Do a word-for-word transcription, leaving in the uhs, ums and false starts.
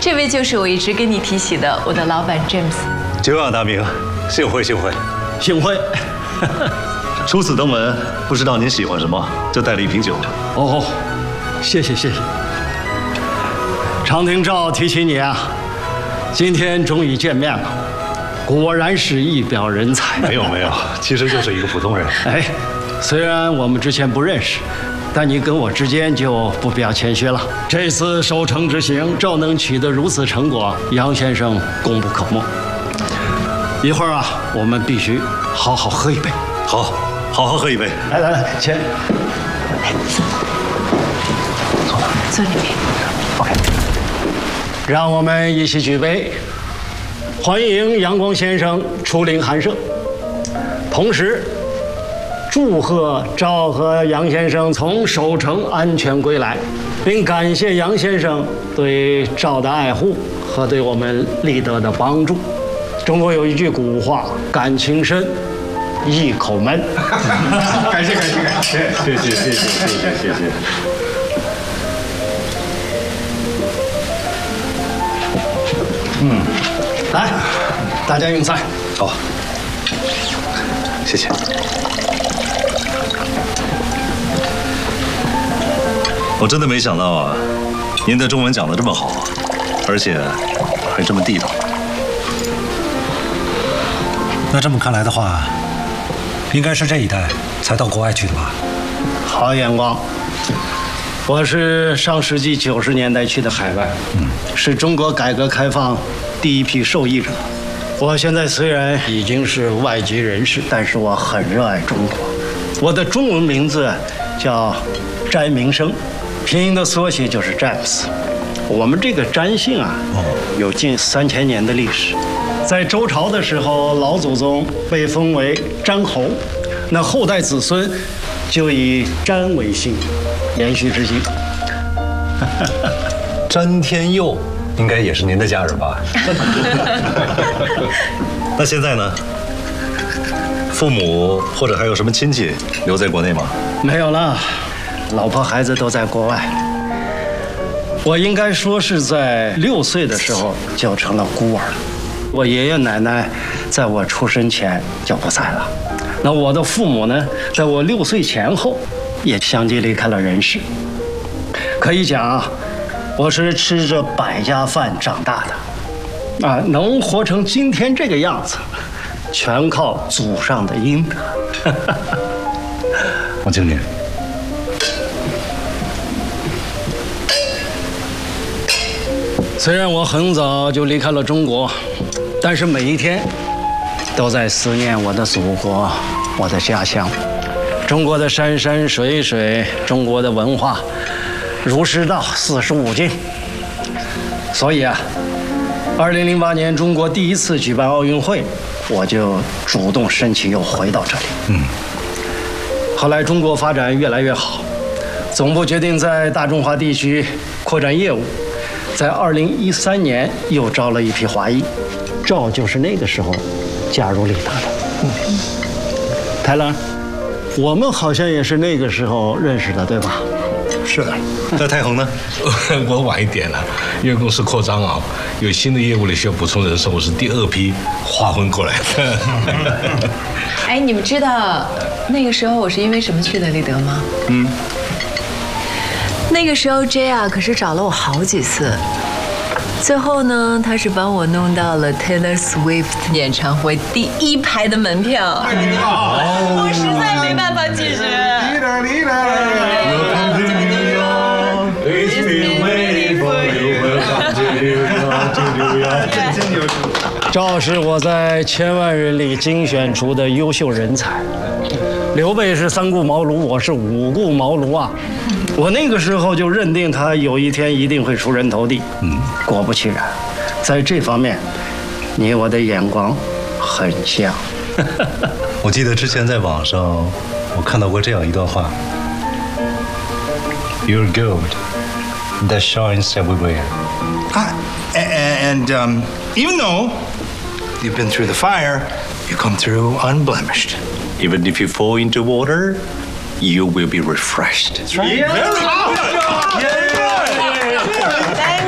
这位就是我一直跟你提起的我的老板 James。 久仰大名，幸会幸会幸会。 初次登门，不知道您喜欢什么，就带了一瓶酒。 哦，谢谢谢谢。常听赵提起你啊，今天终于见面了，果然是一表人才。 没有没有，其实就是一个普通人。 哎，虽然我们之前不认识，但你跟我之间就不必要谦虚了。这次守城之行，赵能取得如此成果，杨先生功不可没。一会儿啊，我们必须好好喝一杯。 好，好好喝一杯。 来来来，钱。 坐吧，坐里面。 OK。让我们一起举杯，欢迎阳光先生出领寒舍，同时祝贺赵和杨先生从守城安全归来，并感谢杨先生对赵的爱护和对我们立德的帮助。中国有一句古话，感情深，一口闷。 感谢感谢感谢， 谢谢谢谢谢谢谢谢。 嗯，来，大家用餐。 好，谢谢。我真的没想到啊，您的中文讲得这么好，而且还这么地道。 那这么看来的话，应该是这一代才到国外去的吧？ 好眼光。我是上世纪九十年代去的海外，嗯，是中国改革开放第一批受益者。我现在虽然已经是外籍人士，但是我很热爱中国。我的中文名字叫詹明生，拼音的缩写就是詹姆斯。我们这个詹姓啊，有近三千年的历史。在周朝的时候，老祖宗被封为詹侯，那后代子孙就以詹为姓，延续至今。 詹天佑应该也是您的家人吧？那现在呢？父母或者还有什么亲戚留在国内吗？ 没有了，老婆孩子都在国外。我应该说是在六岁的时候就成了孤儿。我爷爷奶奶在我出生前就不在了，那我的父母呢，在我六岁前后也相继离开了人世。可以讲啊，我是吃着百家饭长大的，啊，能活成今天这个样子，全靠祖上的阴德。 王经理， 虽然我很早就离开了中国，但是每一天都在思念我的祖国，我的家乡，中国的山山水水，中国的文化，儒释道四书五经。所以啊，二零零八年中国第一次举办奥运会，我就主动申请又回到这里。嗯。后来中国发展越来越好，总部决定在大中华地区扩展业务。在二零一三年又招了一批华裔，赵就是那个时候加入立德的。嗯，泰勒，我们好像也是那个时候认识的，对吧？ 是的。 那太恒呢？ 我晚一点了，因为公司扩张啊，有新的业务里需要补充人手，我是第二批划分过来的。 哎，你们知道那个时候我是因为什么去的立德吗？嗯。那个时候 J R 可是找了我好几次，最后呢，他是帮我弄到了 Taylor Swift 演唱会第一排的门票，我实在没办法拒绝。 赵是我在千万人里精选出的优秀人才，刘备是三顾茅庐，我是五顾茅庐啊。我那个时候就认定他有一天一定会出人头地，嗯，果不其然，在这方面，你我的眼光很像。 我记得之前在网上我看到过这样一段话 ：You're gold that shines everywhere. Ah, and um, even though you've been through the fire, you come through unblemished. Even if you fall into water, you will be refreshed. That's right. Yeah. Very good. Yeah. Thank